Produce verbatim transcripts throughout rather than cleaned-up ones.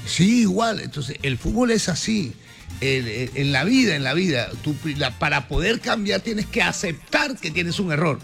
Sí, igual. Entonces, el fútbol es así. El, el, en la vida, en la vida, tú, la, para poder cambiar tienes que aceptar que tienes un error.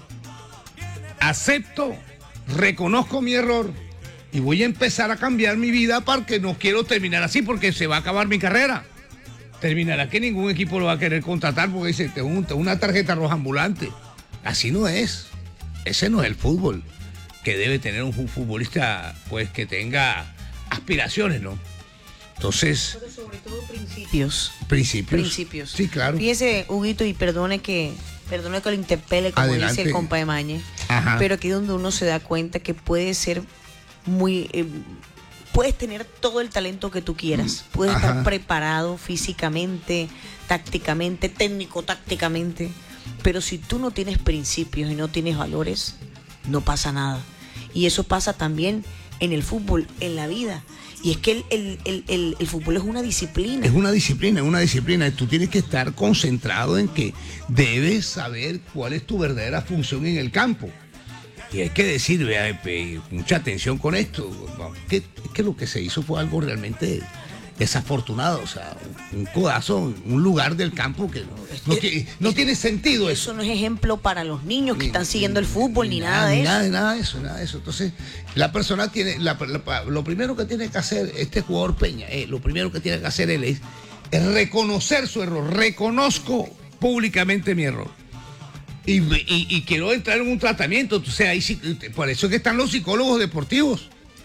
Acepto, reconozco mi error y voy a empezar a cambiar mi vida porque no quiero terminar así porque se va a acabar mi carrera. Terminará que ningún equipo lo va a querer contratar porque dice, te unta una tarjeta roja ambulante. Así no es. Ese no es el fútbol que debe tener un futbolista, pues, que tenga aspiraciones, ¿no? Entonces... Pero sobre todo principios. Principios. Principios. Sí, claro. Fíjese, Huguito, y perdone que, perdone que lo interpele, como Adelante. dice el compa de Mañe. Ajá. Pero aquí es donde uno se da cuenta que puede ser muy... Eh, puedes tener todo el talento que tú quieras. Puedes Ajá. estar preparado físicamente, tácticamente, técnico-tácticamente. Pero si tú no tienes principios y no tienes valores, no pasa nada. Y eso pasa también en el fútbol, en la vida. Y es que el, el, el, el, el fútbol es una disciplina. Es una disciplina, es una disciplina. Tú tienes que estar concentrado en que debes saber cuál es tu verdadera función en el campo. Y hay que decir, vea, mucha atención con esto. Que, es que lo que se hizo fue algo realmente desafortunado. O sea, un codazo, un lugar del campo que no, no, que, no tiene sentido eso. Eso no es ejemplo para los niños que Ni, están siguiendo ni, el fútbol, ni, ni nada, nada de ni eso. Nada, nada de eso, nada de eso. Entonces, la persona tiene, la, la, lo primero que tiene que hacer este jugador Peña, eh, lo primero que tiene que hacer él es, es reconocer su error. Reconozco públicamente mi error. Y, y, y quiero entrar en un tratamiento. O sea, hay, por eso es que están los psicólogos deportivos.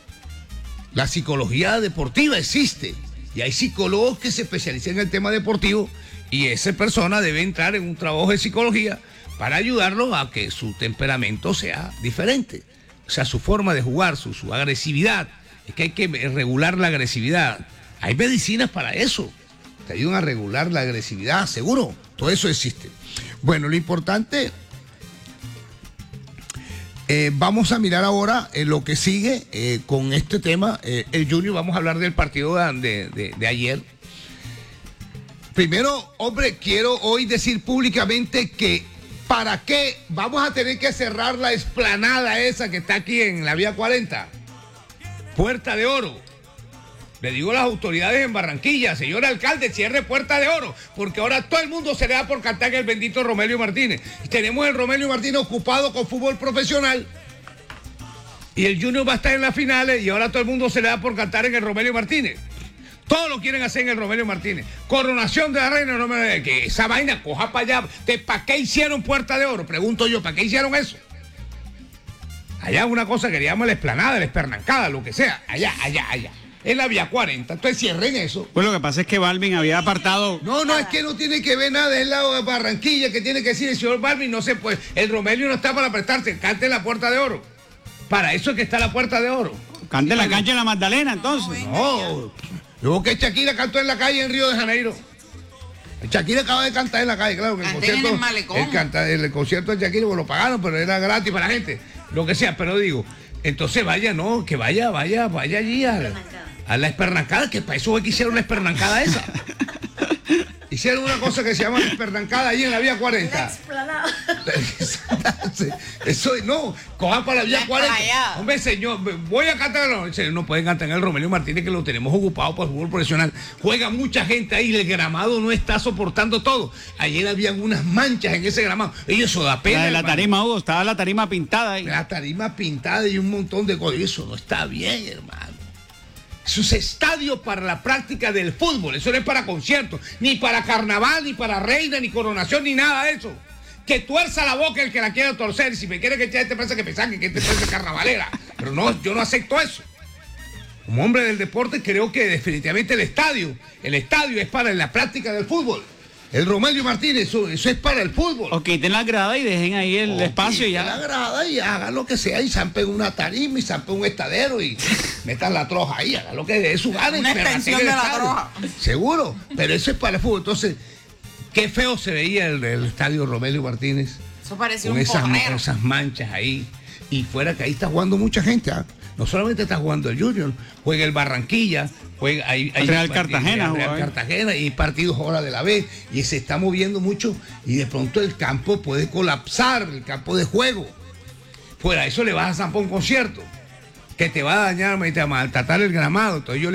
La psicología deportiva existe. Y hay psicólogos que se especializan en el tema deportivo y esa persona debe entrar en un trabajo de psicología para ayudarlo a que su temperamento sea diferente. O sea, su forma de jugar, su, su agresividad. Es que hay que regular la agresividad. Hay medicinas para eso. Te ayudan a regular la agresividad, seguro. Todo eso existe. Bueno, lo importante... Eh, vamos a mirar ahora eh, lo que sigue eh, con este tema. Eh, el Junior, vamos a hablar del partido de, de, de ayer. Primero, hombre, quiero hoy decir públicamente que ¿para qué vamos a tener que cerrar la explanada esa que está aquí en la vía cuarenta? Puerta de Oro. Le digo a las autoridades en Barranquilla, señor alcalde, cierre Puerta de Oro, porque ahora todo el mundo se le da por cantar el bendito Romelio Martínez. Y tenemos el Romelio Martínez ocupado con fútbol profesional. Y el Junior va a estar en las finales y ahora todo el mundo se le da por cantar en el Romelio Martínez. Todo lo quieren hacer en el Romelio Martínez. Coronación de la reina, no me... que esa vaina coja para allá. ¿Para qué hicieron Puerta de Oro? Pregunto yo, ¿para qué hicieron eso? Allá una cosa que le llaman la explanada, la espernancada, lo que sea. Allá, allá, allá. En la vía cuarenta, entonces cierren eso. Pues lo que pasa es que Balvin había apartado... No, no, es que no tiene que ver nada del lado de Barranquilla, que tiene que decir el señor Balvin, no se puede. El Romelio no está para prestarse, cante en la Puerta de Oro. Para eso es que está la Puerta de Oro. Cante en la cancha de la Magdalena, entonces. No, luego que Shakira cantó en la calle en Río de Janeiro. Shakira acaba de cantar en la calle, claro, que el Canté concierto, en el malecón. el, canta, el concierto de Shakira pues, lo pagaron, pero era gratis para la gente, lo que sea, pero digo, entonces vaya, no, que vaya, vaya, vaya allí a, a la espernancada, que para eso fue que hicieron la espernancada esa. Hicieron una cosa que se llama la espernancada ahí en la vía cuarenta. Eso no, cojan para la vía cuarenta. Hombre, señor, voy a cantar. No, no pueden cantar en el Romelio Martínez, que lo tenemos ocupado para el fútbol profesional. Juega mucha gente ahí, el gramado no está soportando todo. Ayer había unas manchas en ese gramado. Y eso da pena. La de la hermano. tarima, Hugo, estaba la tarima pintada ahí. La tarima pintada y un montón de cosas. Eso no está bien, hermano. Eso es estadio para la práctica del fútbol. Eso no es para conciertos, ni para carnaval, ni para reina, ni coronación, ni nada de eso. Que tuerza la boca el que la quiera torcer. Y si me quiere que eche a este presa, que me saque, que este presa es carnavalera. Pero no, yo no acepto eso. Como hombre del deporte, creo que definitivamente el estadio, el estadio es para la práctica del fútbol. El Romelio Martínez, eso, eso es para el fútbol. O quiten la grada y dejen ahí el O espacio y ya. la grada y hagan lo que sea y zampen una tarima y zampen un estadero y metan la troja ahí, hagan lo que de su gana. Una extensión de la troja. Seguro, pero eso es para el fútbol. Entonces, qué feo se veía el, el estadio Romelio Martínez. Eso parecía con un esas, porrero. esas manchas ahí. Y fuera que ahí está jugando mucha gente. ¿eh? No solamente está jugando el Junior, juega el Barranquilla, juega hay, hay Real partidos, Cartagena, Real juega. Cartagena y partidos ahora de la B. Y se está moviendo mucho y de pronto el campo puede colapsar, el campo de juego. Fuera, eso le vas a zampar un concierto que te va a dañar y te va a maltratar el gramado. Entonces yo